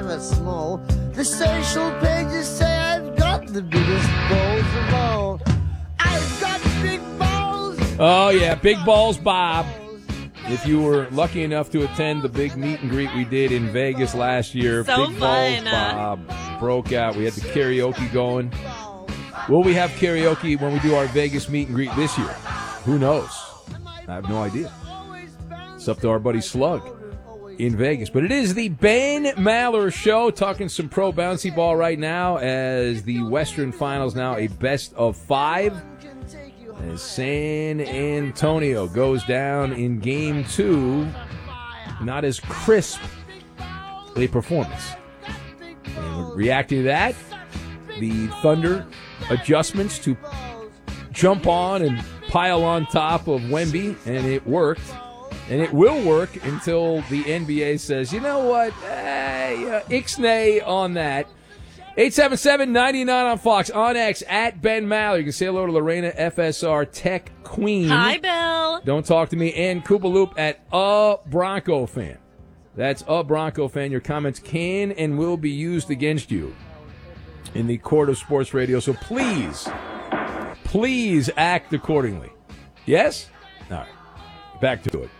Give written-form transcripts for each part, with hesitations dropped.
never small. The social pages say I've got the biggest balls of all. I've got big balls. Oh, yeah, Big Balls Bob. If you were lucky enough to attend the big meet and greet we did in Vegas last year, So Big fun. Balls Bob broke out. We had the karaoke going. Will we have karaoke when we do our Vegas meet and greet this year? Who knows? I have no idea. It's up to our buddy Slug in Vegas. But it is the Ben Maller Show, talking some pro bouncy ball right now as the Western Finals now a best of 5. As San Antonio goes down in Game 2, not as crisp a performance. And reacting to that, the Thunder adjustments to jump on and pile on top of Wemby, and it worked. And it will work until the NBA says, you know what, ixnay on that. 877-99 on Fox, on X, at Ben Maller. You can say hello to Lorena, FSR Tech Queen. Hi, Bill. Don't talk to me. And Koopa Loop at A Bronco Fan. That's A Bronco Fan. Your comments can and will be used against you in the court of sports radio. So please act accordingly. Yes? All right. Back to it.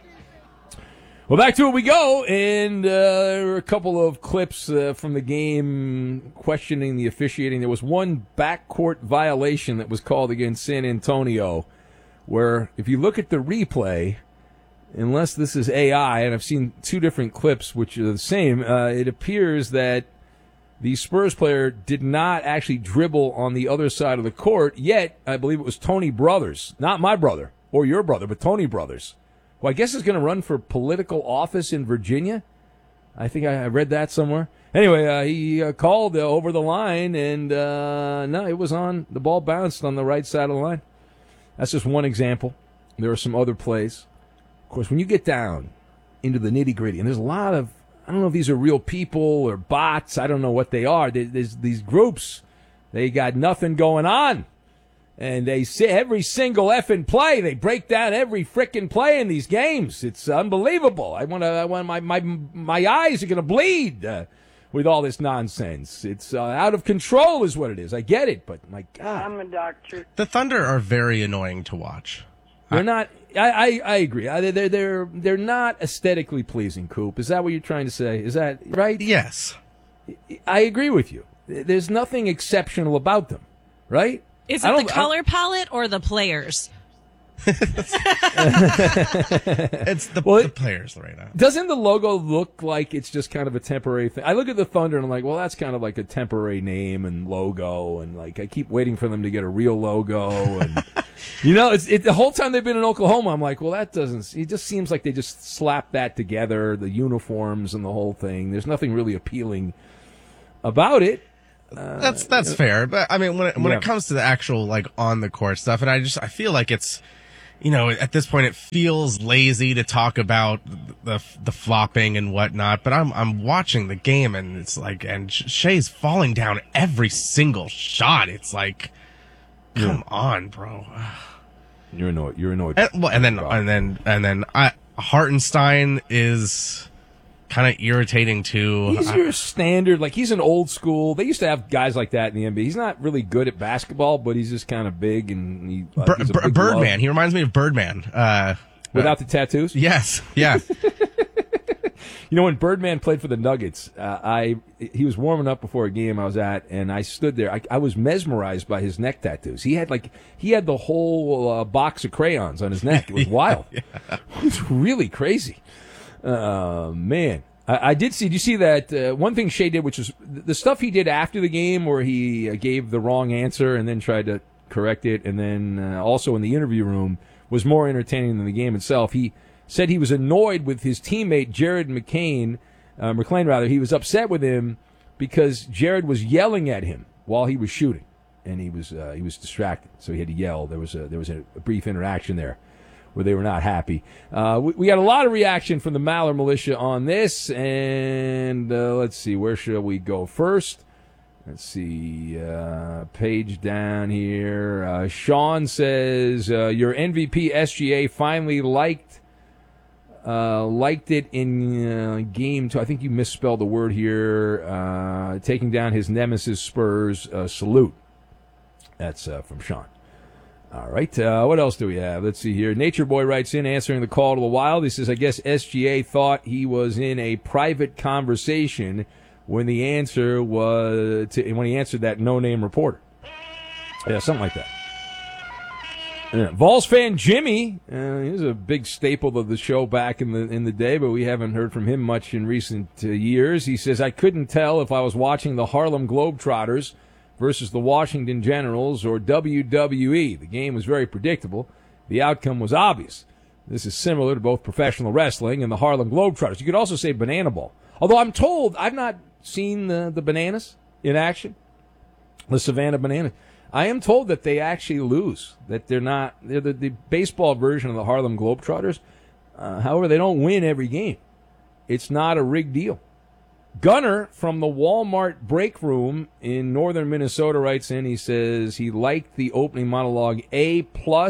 Well, back to it we go, and there were a couple of clips from the game questioning the officiating. There was one backcourt violation that was called against San Antonio, where if you look at the replay, unless this is AI, and I've seen 2 different clips which are the same, it appears that the Spurs player did not actually dribble on the other side of the court, yet I believe it was Tony Brothers, not my brother or your brother, but Tony Brothers. Well, I guess he's going to run for political office in Virginia. I think I read that somewhere. Anyway, he called over the line, and no, it was on. The ball bounced on the right side of the line. That's just one example. There are some other plays. Of course, when you get down into the nitty-gritty, and there's a lot of, I don't know if these are real people or bots. I don't know what they are. There's these groups. They got nothing going on. And they say every single effing play. They break down every frickin' play in these games. It's unbelievable. I want my eyes are gonna bleed with all this nonsense. It's out of control, is what it is. I get it, but my God, I'm a doctor. The Thunder are very annoying to watch. they're not. I agree. They're not aesthetically pleasing. Coop, is that what you're trying to say? Is that right? Yes. I agree with you. There's nothing exceptional about them, right? Is it the color palette or the players? It's the players right now. Doesn't the logo look like it's just kind of a temporary thing? I look at the Thunder and I'm like, well, that's kind of like a temporary name and logo, and like I keep waiting for them to get a real logo. And the whole time they've been in Oklahoma, I'm like, well, that doesn't. It just seems like they just slapped that together, the uniforms and the whole thing. There's nothing really appealing about it. That's fair, but I mean when it comes to the actual like on the court stuff, and I feel like it's, at this point it feels lazy to talk about the flopping and whatnot. But I'm watching the game and it's like, and Shea's falling down every single shot. It's like, come on, bro. You're annoyed. And then Hartenstein is kind of irritating too. He's your standard, like he's an old school. They used to have guys like that in the NBA. He's not really good at basketball, but he's just kind of big and he's a big Birdman. love. He reminds me of Birdman. Without the tattoos? Yes. Yeah. When Birdman played for the Nuggets, he was warming up before a game I was at, and I stood there. I was mesmerized by his neck tattoos. He had the whole box of crayons on his neck. It was wild. Yeah. It was really crazy. Man. I did see. Did you see that one thing Shea did, which was the stuff he did after the game, where he gave the wrong answer and then tried to correct it, and then also in the interview room was more entertaining than the game itself. He said he was annoyed with his teammate Jared McClain. He was upset with him because Jared was yelling at him while he was shooting, and he was distracted, so he had to yell. There was a brief interaction there where they were not happy. We got a lot of reaction from the Maller Militia on this, and let's see, where shall we go first? Let's see, page down here. Sean says, your MVP SGA finally liked liked it in game 2. I think you misspelled the word here. Taking down his nemesis Spurs. Salute. That's from Sean. All right. What else do we have? Let's see here. Nature Boy writes in, answering the call to the Wild. He says, I guess SGA thought he was in a private conversation when the answer was when he answered that no-name reporter. Yeah, something like that. Yeah. Vols fan Jimmy, he's a big staple of the show back in the day, but we haven't heard from him much in recent years. He says, I couldn't tell if I was watching the Harlem Globetrotters versus the Washington Generals or WWE. The game was very predictable. The outcome was obvious. This is similar to both professional wrestling and the Harlem Globetrotters. You could also say banana ball. Although I'm told, I've not seen the bananas in action, the Savannah Bananas. I am told that they actually lose, that they're the baseball version of the Harlem Globetrotters. However, they don't win every game. It's not a rigged deal. Gunner from the Walmart break room in northern Minnesota writes in, he says he liked the opening monologue A+++++++.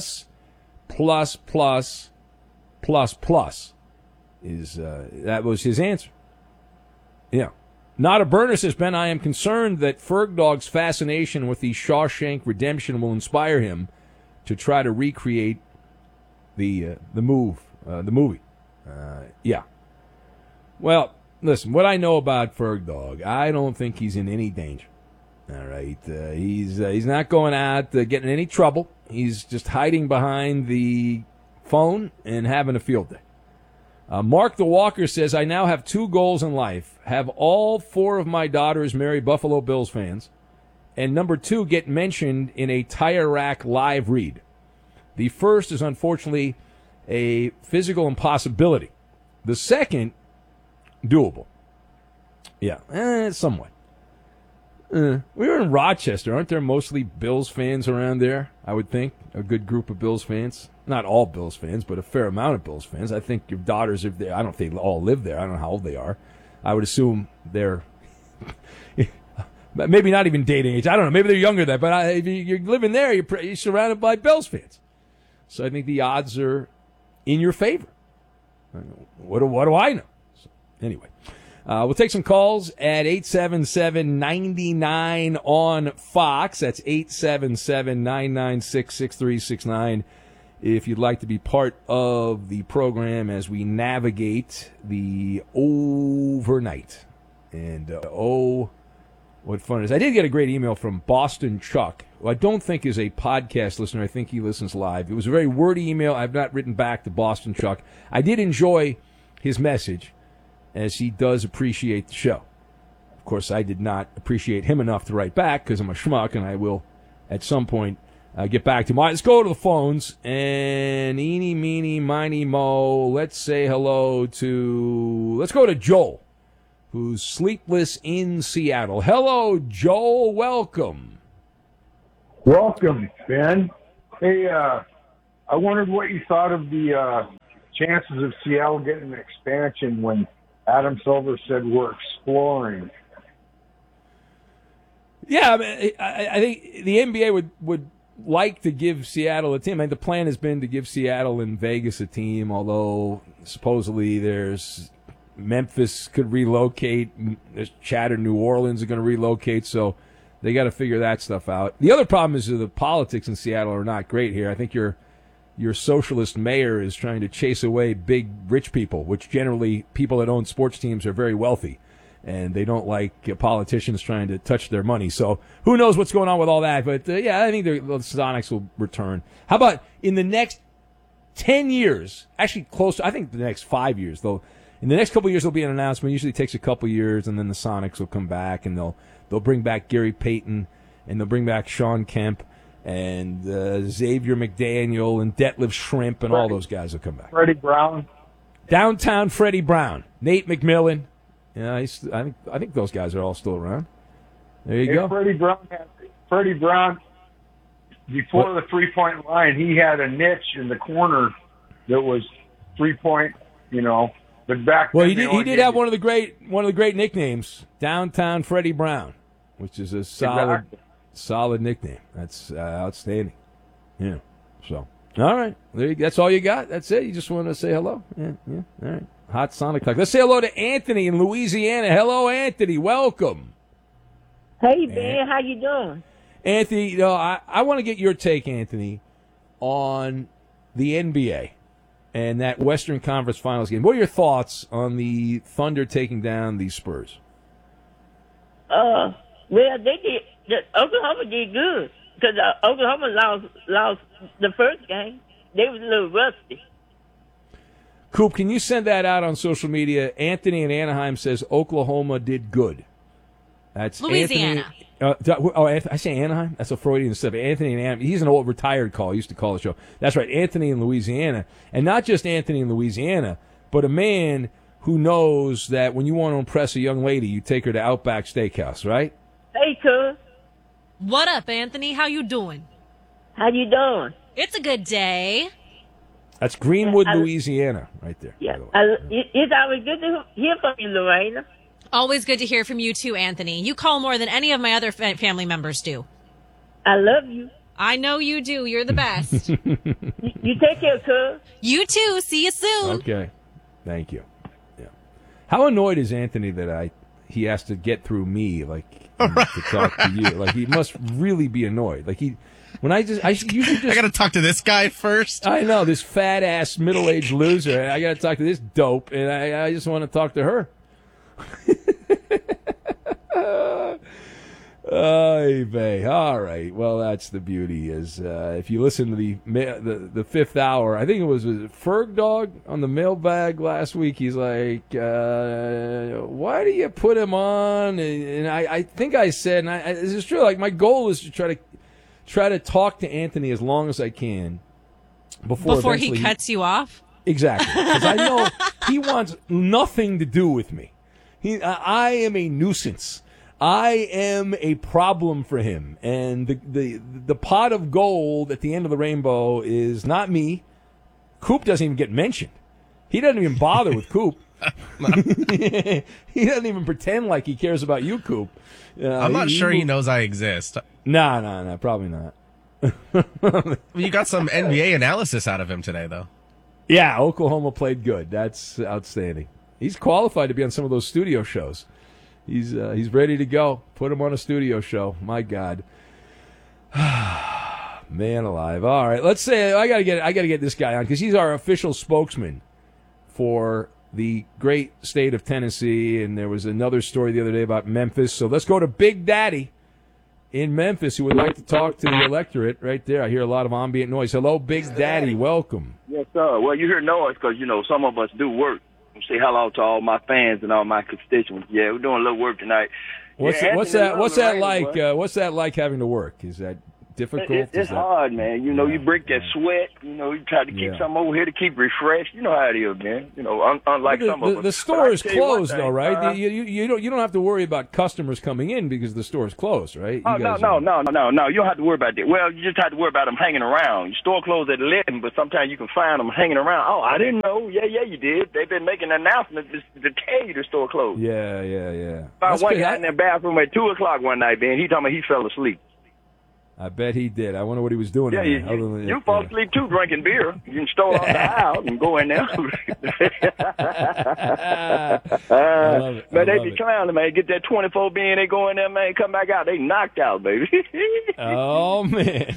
That was his answer. Yeah. Not a burner, says Ben. I am concerned that Fergdog's fascination with the Shawshank Redemption will inspire him to try to recreate the movie. Yeah. Well, listen, what I know about Fergdog, I don't think he's in any danger. All right. He's not going out getting in any trouble. He's just hiding behind the phone and having a field day. Mark the Walker says, I now have 2 goals in life. Have all 4 of my daughters marry Buffalo Bills fans. And number 2, get mentioned in a tire rack live read. The first is unfortunately a physical impossibility. The second, doable. Yeah, somewhat. We were in Rochester. Aren't there mostly Bills fans around there? I would think. A good group of Bills fans. Not all Bills fans, but a fair amount of Bills fans. I think your daughters, if they, I don't know if they all live there. I don't know how old they are. I would assume they're maybe not even dating age. I don't know. Maybe they're younger than that. But if you're living there, you're surrounded by Bills fans. So I think the odds are in your favor. What do I know? So, anyway. We'll take some calls at 877-99 on Fox. That's 877-996-6369. If you'd like to be part of the program as we navigate the overnight. And, what fun it is. I did get a great email from Boston Chuck, who I don't think is a podcast listener. I think he listens live. It was a very wordy email. I've not written back to Boston Chuck. I did enjoy his message, as he does appreciate the show. Of course, I did not appreciate him enough to write back because I'm a schmuck, and I will at some point get back to him. All right, let's go to the phones. And eeny, meeny, miny, mo, let's say hello to... Let's go to Joel, who's sleepless in Seattle. Hello, Joel. Welcome. Welcome, Ben. Hey, I wondered what you thought of the chances of Seattle getting an expansion when Adam Silver said we're exploring. Yeah, I mean, I think the NBA would like to give Seattle a team. I mean, the plan has been to give Seattle and Vegas a team, although supposedly there's Memphis could relocate. There's chatter New Orleans are going to relocate, so they got to figure that stuff out. The other problem is that the politics in Seattle are not great here. I think your socialist mayor is trying to chase away big rich people, which generally people that own sports teams are very wealthy, and they don't like politicians trying to touch their money. So who knows what's going on with all that? But, yeah, I think the Sonics will return. How about in the next 10 years, actually close to, I think the next 5 years, though. In the next couple of years, there'll be an announcement. It usually takes a couple of years, and then the Sonics will come back, and they'll bring back Gary Payton, and they'll bring back Sean Kemp, and Xavier McDaniel and Detlef Shrimp and all those guys will come back. Freddie Brown. Downtown Freddie Brown. Nate McMillan. Yeah, I think those guys are all still around. There you go. Freddie Brown, before the three-point line, he had a niche in the corner that was three-point, but back then... Well, he did have one of the great nicknames, Downtown Freddie Brown, which is a solid nickname. That's outstanding. Yeah. So, All right. That's all you got? That's it? You just want to say hello? Yeah. All right. Hot Sonic Talk. Let's say hello to Anthony in Louisiana. Hello, Anthony. Welcome. Hey, Ben. How you doing? Anthony, I want to get your take, Anthony, on the NBA and that Western Conference Finals game. What are your thoughts on the Thunder taking down the Spurs? Well, they did. Oklahoma did good because Oklahoma lost the first game. They was a little rusty. Coop, can you send that out on social media? Anthony in Anaheim says Oklahoma did good. That's Louisiana. I say Anaheim? That's a Freudian stuff. Anthony in Anaheim. He's an old retired call. He used to call the show. That's right, Anthony in Louisiana. And not just Anthony in Louisiana, but a man who knows that when you want to impress a young lady, you take her to Outback Steakhouse, right? Hey, cuz. What up, Anthony? How you doing? How you doing? It's a good day. That's Greenwood, Louisiana, right there. Yeah. By the way. It's always good to hear from you, Lorena. Always good to hear from you too, Anthony. You call more than any of my other family members do. I love you. I know you do. You're the best. You take care, cuz. You too. See you soon. Okay. Thank you. Yeah. How annoyed is Anthony that he has to get through me, to talk to you? Like, he must really be annoyed. Like, I got to talk to this guy first. I know, this fat ass middle aged loser. And I got to talk to this dope, and I just want to talk to her. Ay vey. All right. Well, that's the beauty. Is if you listen to the fifth hour, I think it was Ferg Dog on the mailbag last week. He's like, "Why do you put him on?" And I think I said, and this is true. Like, my goal is to try to talk to Anthony as long as I can before he cuts you off. Exactly, because I know he wants nothing to do with me. I am a nuisance. I am a problem for him. And the pot of gold at the end of the rainbow is not me. Coop doesn't even get mentioned. He doesn't even bother with Coop. He doesn't even pretend like he cares about you, Coop. I'm not sure he knows I exist. No, probably not. You got some NBA analysis out of him today, though. Yeah, Oklahoma played good. That's outstanding. He's qualified to be on some of those studio shows. He's ready to go. Put him on a studio show. My God, man alive! All right, let's say I gotta get this guy on because he's our official spokesman for the great state of Tennessee. And there was another story the other day about Memphis. So let's go to Big Daddy in Memphis, who would like to talk to the electorate. Right there, I hear a lot of ambient noise. Hello, Big Daddy. Welcome. Yes, sir. Well, you hear noise because some of us do work. Say hello to all my fans and all my constituents. Yeah, we're doing a little work tonight. What's that like? What's that like having to work? Is that difficult? It's hard, man. You break that sweat. You try to keep something over here to keep refreshed. You know how it is, man. Unlike some of us. The store is closed, though, right? You don't have to worry about customers coming in because the store is closed, right? No. You don't have to worry about that. Well, you just have to worry about them hanging around. Your store closed at 11, but sometimes you can find them hanging around. Oh, I didn't know. Yeah, you did. They've been making announcements to tell you the store closed. Yeah. Found one guy in their bathroom at 2:00 one night, man. He told me he fell asleep. I bet he did. I wonder what he was doing. Yeah, you fall asleep too drinking beer. You can store off the aisle and go in there. They be clowning, man. Get that 24 bean, they go in there, man. Come back out, they knocked out, baby. Oh man!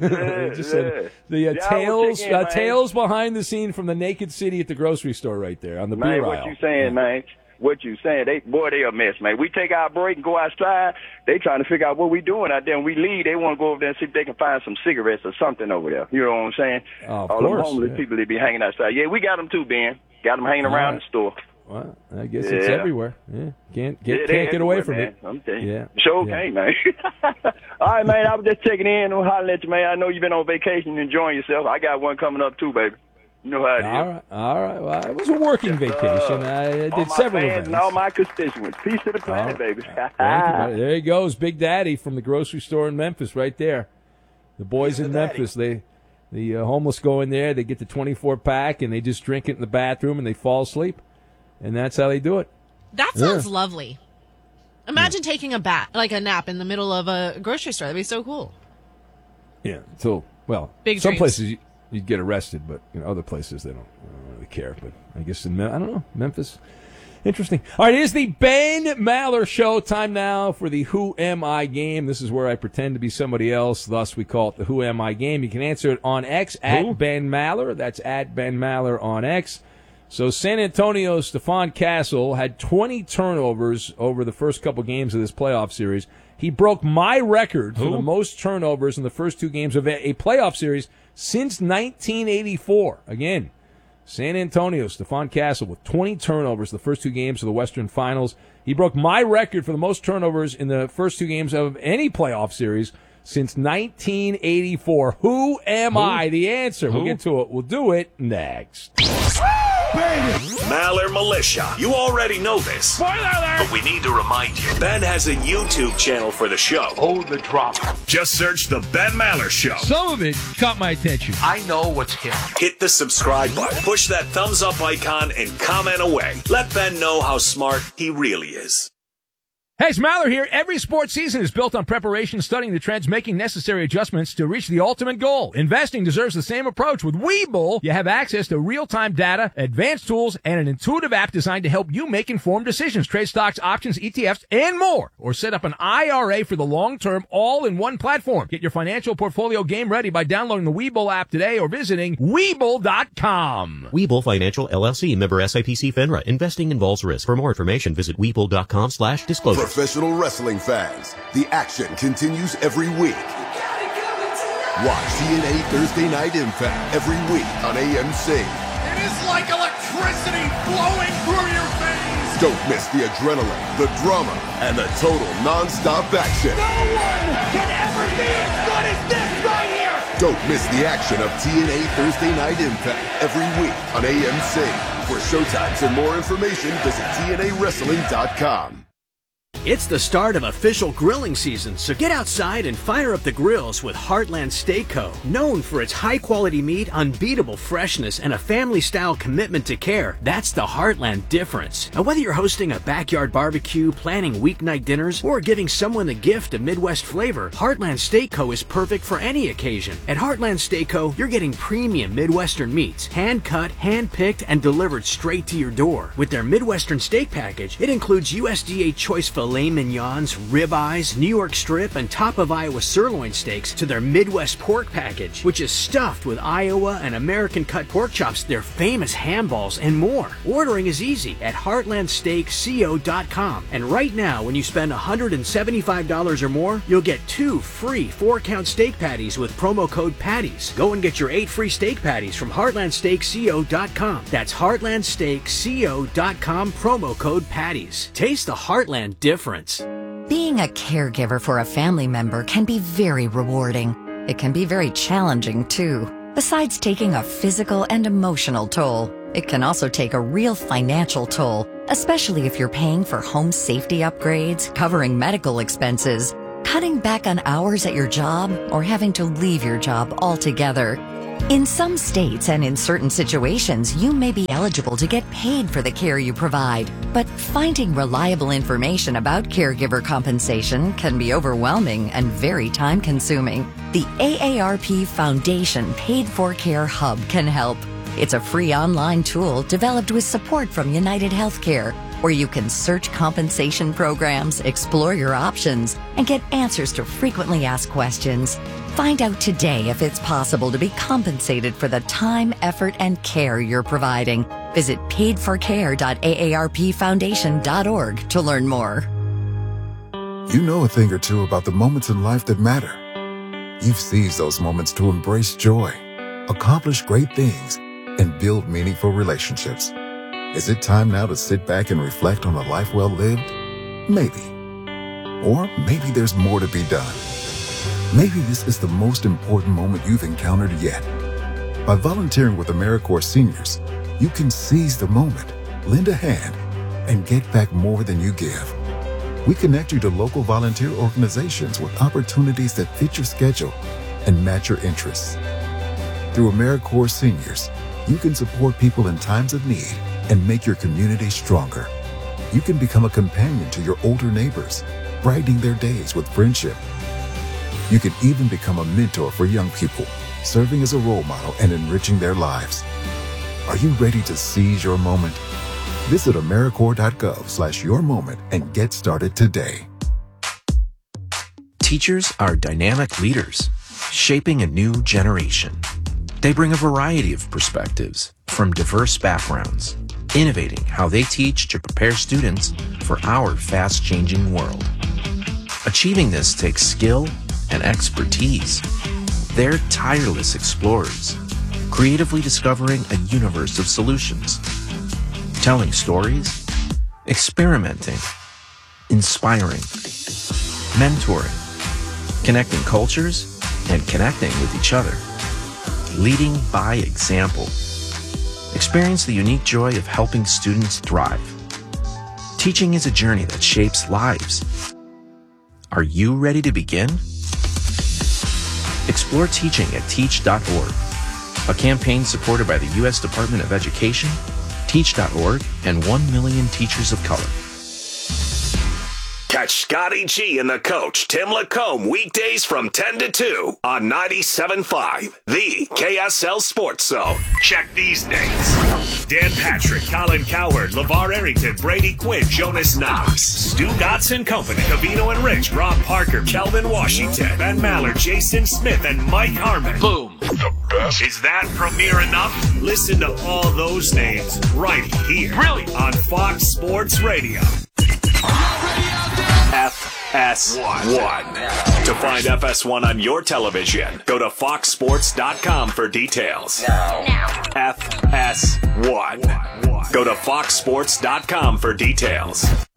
Tales behind the scene from the Naked City at the grocery store, right there on the beer aisle. What you saying, man? What you saying? They a mess, man. We take our break and go outside. They trying to figure out what we doing out there. And we leave. They want to go over there and see if they can find some cigarettes or something over there. You know what I'm saying? All the homeless people, they be hanging outside. Yeah, we got them too, Ben. Got them hanging around the store. Well, I guess it's everywhere. Yeah, can't get away from man. it. I'm telling you. Yeah, sure can't, man. All right, man. I was just checking in. I'm hollering at you, man. I know you've been on vacation, enjoying yourself. I got one coming up too, baby. You know how it is. All right. Well, it was a working vacation. I did several events. And all my constituents. Peace to the planet, baby. Thank you, there he goes, Big Daddy from the grocery store in Memphis, right there. The boys in Memphis, the homeless go in there, they get the 24-pack, and they just drink it in the bathroom, and they fall asleep. And that's how they do it. That sounds lovely. Imagine taking a nap in the middle of a grocery store. That'd be so cool. Yeah. So, well, Big some dreams. you'd get arrested. But other places they don't really care. But I guess I don't know, Memphis. Interesting. All right, it is the Ben Maller Show. Time now for the Who Am I game. This is where I pretend to be somebody else. Thus, we call it the Who Am I game. You can answer it on X at Ben Maller. That's at Ben Maller on X. So San Antonio's Stephon Castle had 20 turnovers over the first couple games of this playoff series. He broke my record for the most turnovers in the first two games of a playoff series since 1984. Again, San Antonio, Stephon Castle with 20 turnovers the first two games of the Western Finals. He broke my record for the most turnovers in the first two games of any playoff series since 1984. Who am I? The answer. We'll get to it. We'll do it next. Maller Militia. You already know this. Spoiler alert! But we need to remind you. Ben has a YouTube channel for the show. Hold the drama. Just search The Ben Maller Show. Some of it caught my attention. I know what's hip. Hit the subscribe button. Push that thumbs up icon and comment away. Let Ben know how smart he really is. Hey, it's Maller here. Every sports season is built on preparation, studying the trends, making necessary adjustments to reach the ultimate goal. Investing deserves the same approach. With Webull, you have access to real-time data, advanced tools, and an intuitive app designed to help you make informed decisions, trade stocks, options, ETFs, and more. Or set up an IRA for the long term, all in one platform. Get your financial portfolio game ready by downloading the Webull app today or visiting Webull.com. Webull Financial LLC, member SIPC FINRA. Investing involves risk. For more information, visit Webull.com/disclosure. Professional wrestling fans, the action continues every week. Watch TNA Thursday Night Impact every week on AMC. It is like electricity flowing through your veins. Don't miss the adrenaline, the drama, and the total non-stop action. No one can ever be as good as this right here. Don't miss the action of TNA Thursday Night Impact every week on AMC. For showtimes and more information, visit TNAWrestling.com. It's the start of official grilling season, so get outside and fire up the grills with Heartland Steak Co. Known for its high-quality meat, unbeatable freshness, and a family-style commitment to care, that's the Heartland difference. And whether you're hosting a backyard barbecue, planning weeknight dinners, or giving someone the gift of Midwest flavor, Heartland Steak Co. is perfect for any occasion. At Heartland Steak Co., you're getting premium Midwestern meats, hand-cut, hand-picked, and delivered straight to your door. With their Midwestern steak package, it includes USDA choice filet mignons, ribeyes, New York strip, and top of Iowa sirloin steaks to their Midwest pork package, which is stuffed with Iowa and American cut pork chops, their famous ham balls, and more. Ordering is easy at heartlandsteakco.com. And right now, when you spend $175 or more, you'll get 2 free 4-count steak patties with promo code PATTIES. Go and get your 8 free steak patties from heartlandsteakco.com. That's heartlandsteakco.com, promo code PATTIES. Taste the Heartland difference. Being a caregiver for a family member can be very rewarding. It can be very challenging, too. Besides taking a physical and emotional toll, it can also take a real financial toll, especially if you're paying for home safety upgrades, covering medical expenses, cutting back on hours at your job, or having to leave your job altogether. In some states and in certain situations, you may be eligible to get paid for the care you provide, but finding reliable information about caregiver compensation can be overwhelming and very time-consuming. The AARP Foundation Paid for Care Hub can help. It's a free online tool developed with support from United Healthcare, where you can search compensation programs, explore your options, and get answers to frequently asked questions. Find out today if it's possible to be compensated for the time, effort, and care you're providing. Visit paidforcare.aarpfoundation.org to learn more. You know a thing or two about the moments in life that matter. You've seized those moments to embrace joy, accomplish great things, and build meaningful relationships. Is it time now to sit back and reflect on a life well lived? Maybe. Or maybe there's more to be done. Maybe this is the most important moment you've encountered yet. By volunteering with AmeriCorps Seniors, you can seize the moment, lend a hand, and get back more than you give. We connect you to local volunteer organizations with opportunities that fit your schedule and match your interests. Through AmeriCorps Seniors, you can support people in times of need and make your community stronger. You can become a companion to your older neighbors, brightening their days with friendship. You can even become a mentor for young people, serving as a role model and enriching their lives. Are you ready to seize your moment? Visit AmeriCorps.gov/yourmoment and get started today. Teachers are dynamic leaders, shaping a new generation. They bring a variety of perspectives from diverse backgrounds, innovating how they teach to prepare students for our fast-changing world. Achieving this takes skill and expertise. They're tireless explorers, creatively discovering a universe of solutions, telling stories, experimenting, inspiring, mentoring, connecting cultures, and connecting with each other, leading by example. Experience the unique joy of helping students thrive. Teaching is a journey that shapes lives. Are you ready to begin? Explore teaching at teach.org, a campaign supported by the U.S. Department of Education, Teach.org, and 1 million teachers of color. Catch Scotty G and the coach, Tim Lacombe, weekdays from 10 to 2 on 97.5, the KSL Sports Zone. Check these names: Dan Patrick, Colin Cowherd, LeVar Arrington, Brady Quinn, Jonas Knox, Stu Dotson Company, Cavino and Rich, Rob Parker, Kelvin Washington, Ben Maller, Jason Smith, and Mike Harmon. Boom. The best. Is that premiere enough? Listen to all those names right here. Brilliant. On Fox Sports Radio. FS1. To find FS1 on your television, go to foxsports.com for details. Now. FS1. Go to foxsports.com for details.